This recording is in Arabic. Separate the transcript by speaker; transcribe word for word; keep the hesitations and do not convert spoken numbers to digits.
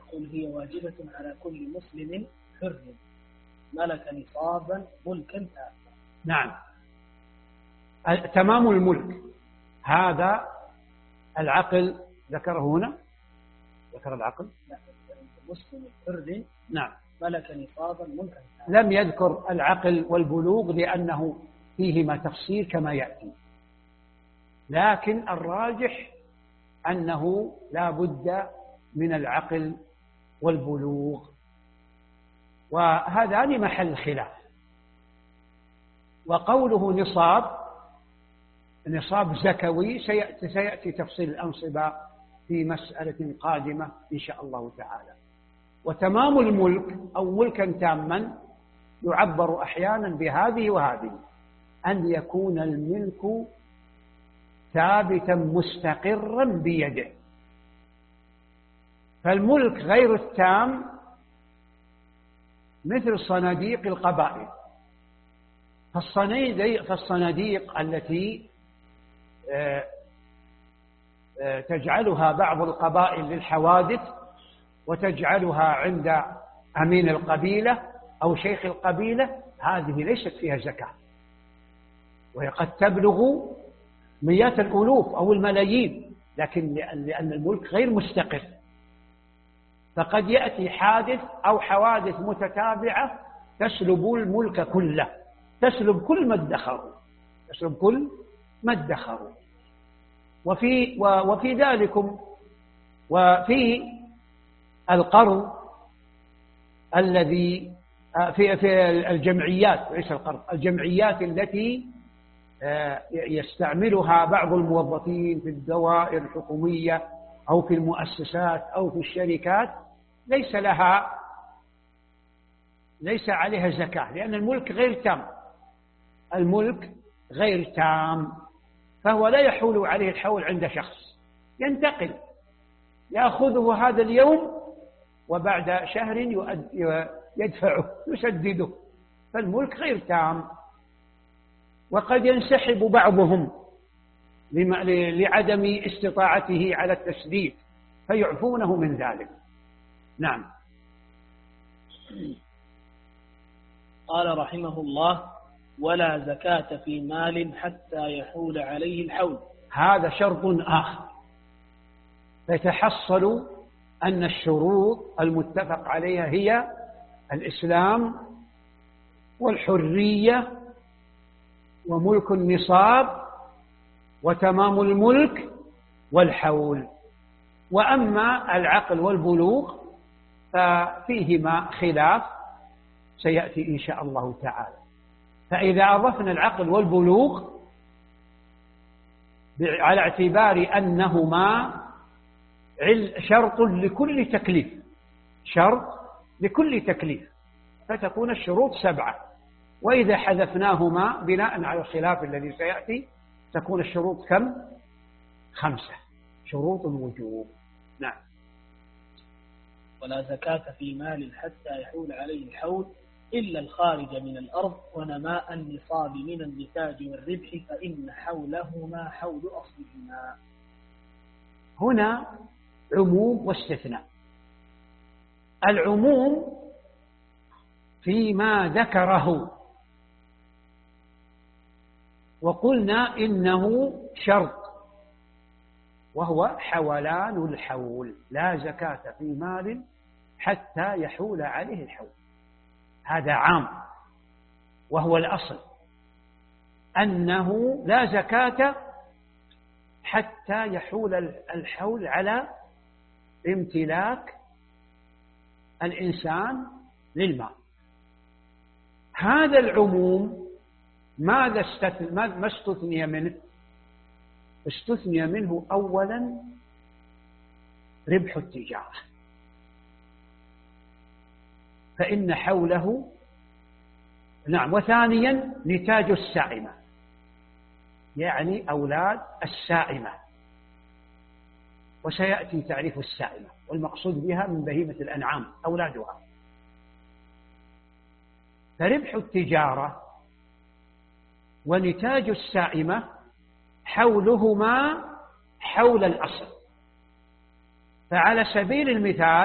Speaker 1: قل هي واجبة على كل مسلم حر ملك نصابا ملكا تاما.
Speaker 2: نعم، تمام الملك هذا العقل ذكره هنا، ذكر العقل
Speaker 1: مسلم حر
Speaker 2: نعم
Speaker 1: ملك نصابا ملكا تاما.
Speaker 2: لم يذكر العقل والبلوغ لأنه فيهما تفصيل كما يأتي، لكن الراجح أنه لا بد من العقل والبلوغ، وهذان محل خلاف. وقوله نصاب، نصاب زكوي سيأتي, سيأتي تفصيل الأنصبة في مسألة قادمة إن شاء الله تعالى. وتمام الملك أو ملكا تاما يعبر أحيانا بهذه وهذه، أن يكون الملك ثابتا مستقرا بيده. فالملك غير التام مثل صناديق القبائل، فالصناديق التي تجعلها بعض القبائل للحوادث وتجعلها عند أمين القبيلة أو شيخ القبيلة، هذه ليست فيها زكاة، وهي قد تبلغ مئات الألوف أو الملايين، لكن لأن الملك غير مستقر، فقد يأتي حادث أو حوادث متتابعة تسلب الملك كله، تسلب كل ما ادخروا، تسلب كل ما ادخروا. وفي وفي ذلكم وفي القرض الذي في في الجمعيات، ليس القرض، الجمعيات التي يستعملها بعض الموظفين في الدوائر الحكومية أو في المؤسسات أو في الشركات، ليس لها ليس عليها زكاة، لأن الملك غير تام، الملك غير تام، فهو لا يحول عليه الحول عند شخص، ينتقل، يأخذه هذا اليوم وبعد شهر يدفعه يسدده، فالملك غير تام. وقد ينسحب بعضهم لعدم استطاعته على التسديد فيعفونه من ذلك. نعم.
Speaker 1: قال رحمه الله: ولا زكاة في مال حتى يحول عليه الحول.
Speaker 2: هذا شرط آخر، فيتحصل أن الشروط المتفق عليها هي الإسلام والحرية وملك النصاب وتمام الملك والحول. وأما العقل والبلوغ ففيهما خلاف سيأتي إن شاء الله تعالى. فإذا أضفنا العقل والبلوغ على اعتبار أنهما شرط لكل تكليف، شرط لكل تكليف، فتكون الشروط سبعة. وإذا حذفناهما بناء على الخلاف الذي سيأتي تكون الشروط كم؟ خمسة، شروط الوجوب. نعم.
Speaker 1: ولا زكاة في مال حتى يحول عليه الحول إلا الخارج من الأرض ونماء النصاب من النتاج والربح فإن حولهما حول أصلهما.
Speaker 2: هنا عموم واستثناء. العموم فيما ذكره، وقلنا إنه شرط وهو حولان الحول، لا زكاة في مال حتى يحول عليه الحول، هذا عام وهو الأصل أنه لا زكاة حتى يحول الحول على امتلاك الإنسان للمال. هذا العموم ماذا استثنى ما استثني منه؟ استثني منه أولا ربح التجارة، فإن حوله نعم، وثانيا نتاج السائمة، يعني أولاد السائمة، وسيأتي تعريف السائمة، والمقصود بها من بهيمة الأنعام أولادها. فربح التجارة ونتاج السائمة حولهما حول الأصل. فعلى سبيل المثال